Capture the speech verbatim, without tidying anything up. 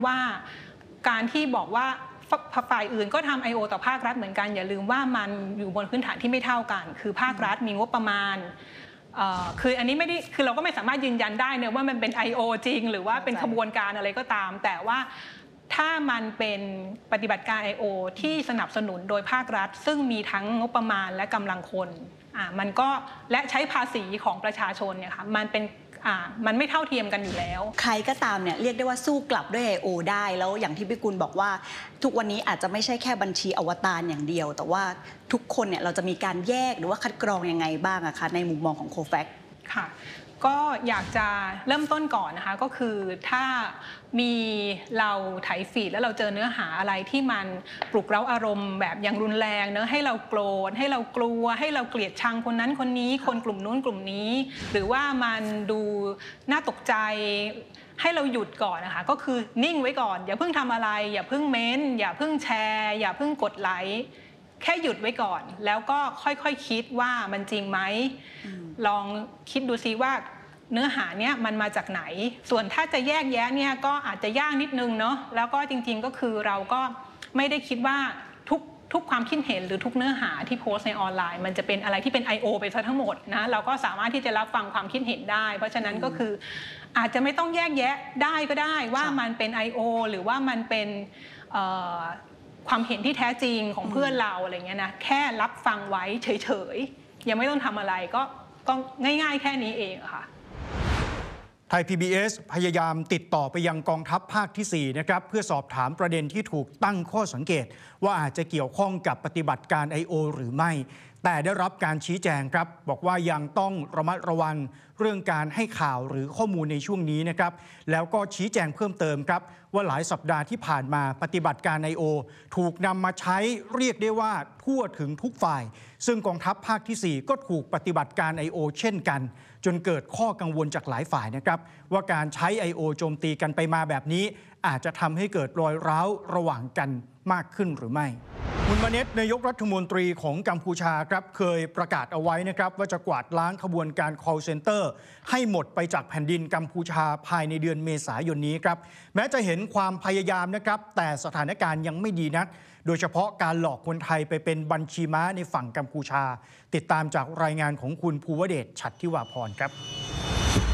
ว่าการที่บอกว่าฝ่ายอื่นก็ทำ ไอ โอ ต่อภาครัฐเหมือนกันอย่าลืมว่ามันอยู่บนพื้นฐานที่ไม่เท่ากันคือภาครัฐมีงบประมาณคืออันนี้ไม่ได้คือเราก็ไม่สามารถยืนยันได้เนอะว่ามันเป็น ไอ โอ จริงหรือว่าเป็นขบวนการอะไรก็ตามแต่ว่าถ้ามันเป็นปฏิบัติการ ไอ โอ ที่สนับสนุนโดยภาครัฐซึ่งมีทั้งงบประมาณและกำลังคนอ่ามันก็และใช้ภาษีของประชาชนเนี่ยค่ะมันเป็นอ่ามันไม่เท่าเทียมกันอยู่แล้วใครก็ตามเนี่ยเรียกได้ว่าสู้กลับด้วย ไอ โอ ได้แล้วอย่างที่พี่กุลบอกว่าทุกวันนี้อาจจะไม่ใช่แค่บัญชีอวตารอย่างเดียวแต่ว่าทุกคนเนี่ยเราจะมีการแยกหรือว่าคัดกรองยังไงบ้างอะคะในมุมมองของโคแฟกค่ะก็อยากจะเริ่มต้นก่อนนะคะก็คือถ้ามีเราไถฟีดแล้วเราเจอเนื้อหาอะไรที่มันปลุกเร้าอารมณ์แบบอย่างรุนแรงเนื้อให้เราโกรธให้เรากลัวให้เราเกลียดชังคนนั้นคนนี้คนกลุ่มนู้นกลุ่มนี้หรือว่ามันดูน่าตกใจให้เราหยุดก่อนนะคะก็คือนิ่งไว้ก่อนอย่าเพิ่งทำอะไรอย่าเพิ่งเม้นอย่าเพิ่งแชร์อย่าเพิ่งกดไลค์แค่หยุดไว้ก่อนแล้วก็ค่อยๆ ค, คิดว่ามันจริงไหมลองคิดดูซิว่าเนื้อหาเนี้ยมันมาจากไหนส่วนถ้าจะแยกแยะเนี่ยก็อาจจะยากนิดนึงเนาะแล้วก็จริงๆก็คือเราก็ไม่ได้คิดว่าทุกทุกความคิดเห็นหรือทุกเนื้อหาที่โพสต์ในออนไลน์มันจะเป็นอะไรที่เป็น ไอ โอ ไปซะทั้งหมดนะเราก็สามารถที่จะรับฟังความคิดเห็นได้เพราะฉะนั้นก็คืออาจจะไม่ต้องแยกแยะได้ก็ได้ว่ามันเป็น ไอ โอ หรือว่ามันเป็นความเห็นที่แท้จริงของเพื่อนเราอะไรเงี้ยนะแค่รับฟังไว้เฉยๆยังไม่ต้องทำอะไรก็ก็ง่ายๆแค่นี้เองค่ะไทย พี บี เอส พยายามติดต่อไปยังกองทัพภาคที่สี่นะครับเพื่อสอบถามประเด็นที่ถูกตั้งข้อสังเกตว่าอาจจะเกี่ยวข้องกับปฏิบัติการ ไอ โอ หรือไม่แต่ได้รับการชี้แจงครับบอกว่ายังต้องระมัดระวังเรื่องการให้ข่าวหรือข้อมูลในช่วงนี้นะครับแล้วก็ชี้แจงเพิ่มเติมครับว่าหลายสัปดาห์ที่ผ่านมาปฏิบัติการ ไอ โอ ถูกนำมาใช้เรียกได้ว่าทั่วถึงทุกฝ่ายซึ่งกองทัพภาคที่สี่ก็ถูกปฏิบัติการ ไอ โอ เช่นกันจนเกิดข้อกังวลจากหลายฝ่ายนะครับว่าการใช้ ไอ โอ โจมตีกันไปมาแบบนี้อาจจะทำให้เกิดรอยร้าวระหว่างกันมากขึ้นหรือไม่คุณมาเน็ตนายกรัฐมนตรีของกัมพูชาครับเคยประกาศเอาไว้นะครับว่าจะกวาดล้างขบวนการ call center ให้หมดไปจากแผ่นดินกัมพูชาภายในเดือนเมษายนนี้ครับแม้จะเห็นความพยายามนะครับแต่สถานการณ์ยังไม่ดีนักโดยเฉพาะการหลอกคนไทยไปเป็นบัญชีม้าในฝั่งกัมพูชาติดตามจากรายงานของคุณภูวเดช ฉัตรทิวาพรครับ